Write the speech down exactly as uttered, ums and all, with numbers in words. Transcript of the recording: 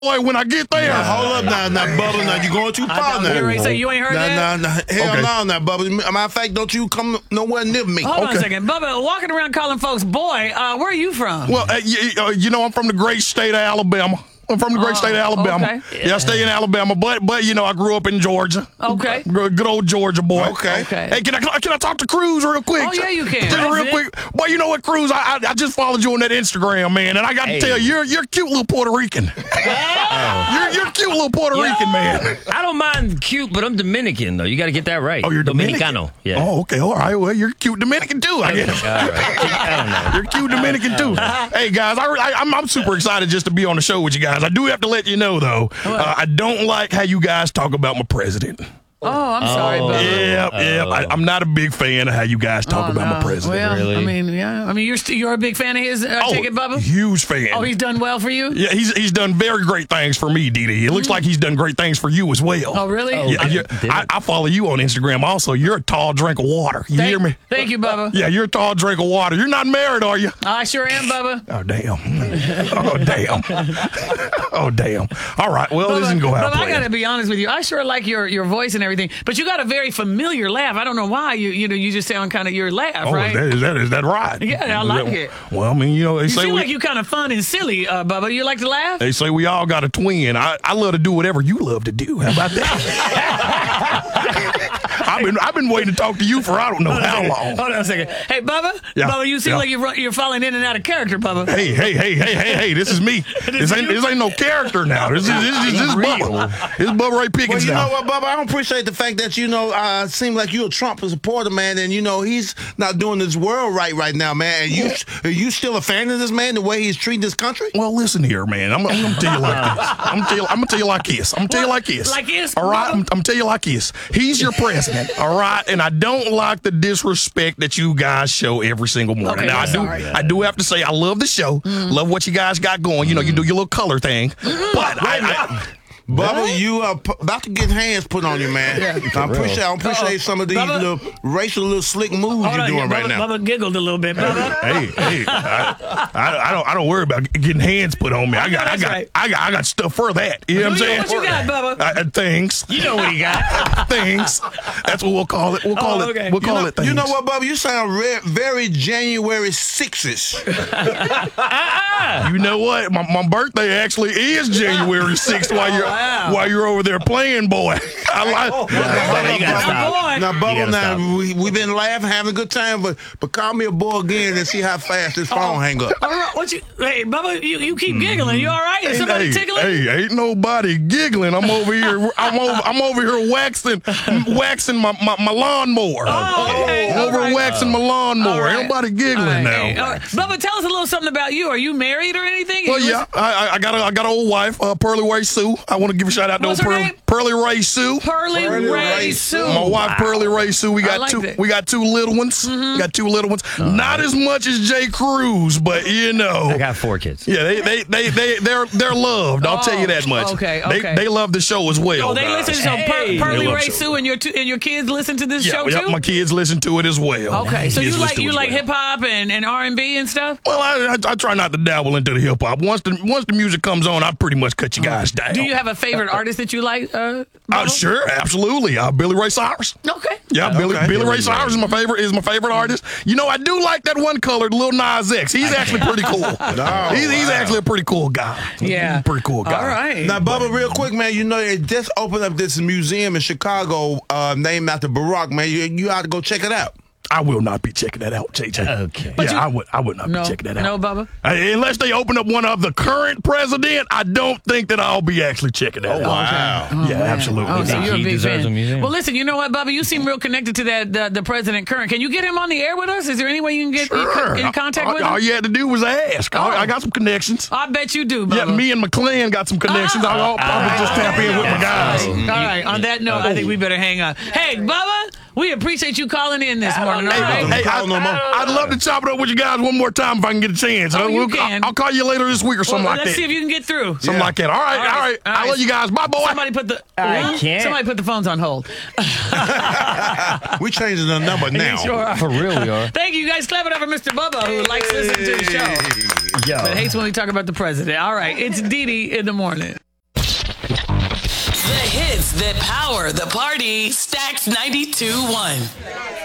boy when I get there. Now, hold up now, now, Bubba. Now, you going too far now. You, say you ain't heard nah, that? Nah, nah, hell Okay. no, now, Bubba. Matter of fact, don't you come nowhere near me. Hold on Okay. a second. Bubba, walking around calling folks boy, uh, where are you from? Well, uh, you, uh, you know, I'm from the great state of Alabama. I'm from the great Oh, state of Alabama. okay. Yeah, I stay in Alabama, but but you know, I grew up in Georgia. Okay. Good good old Georgia boy. Okay. Okay. Hey, can I can I talk to Cruz real quick? Oh, yeah, you can. Just That's real it. quick. Boy, you know what, Cruz? I, I I just followed you on that Instagram, man, and I got Hey. to tell you, you're you're a cute little Puerto Rican. You're you're a cute little Puerto Rican, man. I don't mind cute, but I'm Dominican, though. You got to get that right. Oh, you're Dominican. Dominicano. Yeah. Oh, okay. All right. Well, you're cute Dominican too, I guess. All right. I don't know. You're cute Dominican too. Hey guys, I, I, I'm I'm super excited just to be on the show with you guys. I do have to let you know though, uh, I don't like how you guys talk about my president. Oh, I'm sorry, Oh. Bubba. Yeah, yeah. I, I'm not a big fan of how you guys talk Oh, about no. my president. Well, Really? I mean, yeah. I mean, you're st- you're a big fan of his. Uh, oh, take it, Bubba. huge fan. Oh, he's done well for you. yeah, he's he's done very great things for me, Dee Dee. It looks like he's done great things for you as well. Oh, really? Oh, Yeah, I- yeah. did I, it? I follow you on Instagram. Also, you're a tall drink of water. You Thank, hear me? Thank you, Bubba. Yeah, you're a tall drink of water. You're not married, are you? I sure am, Bubba. Oh damn! Oh damn! Oh damn! All right. Well, this Bubba, isn't go how Bubba, I planned. gotta be honest with you. I sure like your, your voice and everything, but you got a very familiar laugh. I don't know why. You you know you just sound kind of your laugh, Oh, right? that is that is that right? Yeah, I like Is that- it. Well, I mean, you know, they you say seem we like you kind of fun and silly, uh, Bubba. You like to laugh? they say we all got a twin. I, I love to do whatever you love to do. How about that? I've been I've been waiting to talk to you for I don't know how long. Hold on a second. Hey, Bubba. Yeah, Bubba, you seem yeah. like you're run- you're falling in and out of character, Bubba. Hey, hey, hey, hey, hey, hey! This is me. This ain't this ain't no character now. This is this is this is Bubba. This is Bubba Ray Well, Pickens you now. know what, Bubba? I don't appreciate the fact that, you know, uh, seem like you're a Trump supporter, man, and, you know, he's not doing this world right right now, man. And you, are you still a fan of this man, the way he's treating this country? Well, listen here, man. I'm, I'm gonna tell you like this. I'm gonna tell you, I'm gonna tell you like this. I'm gonna tell you like this. Like this, All right. Bubba? I'm, I'm gonna tell you like this. He's your president. All right. And I don't like the disrespect that you guys show every single morning. Okay, now I I'm do. sorry. I do have to say I love the show. Love what you guys got going. You know, you do your little color thing. But I. I Bubba, you are p- about to get hands put on you, man. I appreciate, I appreciate some of these Bubba. little racial, little slick moves Hold you're on, doing yeah, right Bubba, now. Bubba giggled a little bit, Bubba. Hey, hey, I, I, I don't, I don't worry about getting hands put on me. I got, I that's got, right. I got, I got stuff for that. You know what I'm What you- saying? what you got, Bubba? I, I, things. You know what he got. Things. That's what we'll call it. We'll call Oh, okay. it. We'll You call you know, it things. you know what, Bubba? You sound re- very January sixes. You know what? My, my birthday actually is January sixth while you're wow. while you're over there playing, boy. I like. Bubba, you gotta Bubba, stop. boy. Now, You Bubba, gotta now stop. we we been laughing, having a good time, but but call me a boy again and see how fast this phone hang up. All right, what you? Hey, Bubba, you, you keep giggling. You all right? Is somebody Hey, tickling? hey, ain't nobody giggling. I'm over here. I'm over. I'm over here waxing, waxing my, my, my lawnmower. Oh, okay. I'm over all right. waxing my lawnmower. All right. Ain't nobody giggling All right, now. hey, all right. Bubba, tell us a little something about you. Are you married or anything? Well, You yeah, I, I- I got a, I got an old wife, uh, Pearly Ray Sue. I want to give a shout out to What's old her Pearly, name? Pearly Ray Sue. Pearly, Pearly Ray Ray Sue. My wife, Pearly Ray Sue. We I got like two. that. We got two little ones. We got two little ones. Not as much as Jay Cruz, but you know. I got four kids. Yeah, they they they they they're they're loved. I'll tell you that much. Oh, okay, They okay. they love the show as well. Oh, they guys. listen. So Per- Hey. Pearly They love Ray show. Sue and your two, and your kids listen to this Yeah, show yeah, too. my kids listen to it as well. Okay, so Kids you listen like to it you as like well. hip hop and, and R and B and stuff. Well, I, I I try not to dabble into the hip hop. Once the once the music comes on, I pretty much cut you guys down. Do you have a favorite artist that you like? Uh, Uh, Bubba? sure, absolutely. Uh, Billy Ray Cyrus. Okay. Yeah, Billy okay. Billy Ray Billy Cyrus is my favorite is my favorite artist. You know, I do like that one colored Lil Nas X. He's actually pretty cool. he's, he's wow. actually a pretty cool guy. Yeah. He's a pretty cool guy. All right. Now, Bubba, real quick, man, you know, they just opened up this museum in Chicago uh, named after Barack, man. You, you ought to go check it out. I will not be checking that out, J J. Okay. Yeah, you- I would. I would not no, be checking that out. no, Bubba. Uh, unless they open up one of the current president, I don't think that I'll be actually checking that out. Wow. Oh, Yeah, man. absolutely. Oh, so Think you're a he big deserves fan. a museum. Well, listen, you know what, Bubba? You seem real connected to that the, the president current. Can you get him on the air with us? Is there any way you can get Sure. in contact all, with all him? you had to do was ask. I, Oh. I got some connections. I bet you do, Bubba. Yeah, me and McClan got some connections. I'll, I'll probably just tap in with my guys. All right. On that note, I think we better hang up. Hey, Bubba, we appreciate you calling in this morning. All Hey, right. hey, Call I, no more. I'd love to chop it up with you guys one more time if I can get a chance. Oh, Uh, you we'll- can. I'll call you later this week or something Well, like let's that. see if you can get through. Something like that. All right, all All right. right, all I right. love you guys. Bye, boy. Somebody put the I can't. Somebody put the phones on hold. We changing the number now. Sure are. For real, we are. Thank you guys. Clap it up for Mister Bubba, who likes listening to the show, Yo. but hates when we talk about the president. All right, it's Dee Dee in the morning. The hits that power the party. Stacks ninety-two point one.